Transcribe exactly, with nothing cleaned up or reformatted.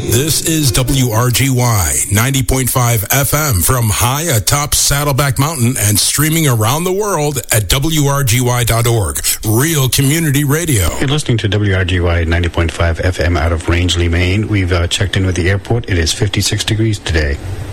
This is W R G Y ninety point five F M from high atop Saddleback Mountain and streaming around the world at W R G Y dot org. Real community radio. You're listening to W R G Y ninety point five F M out of Rangeley, Maine. We've uh, checked in with the airport. It is fifty-six degrees today.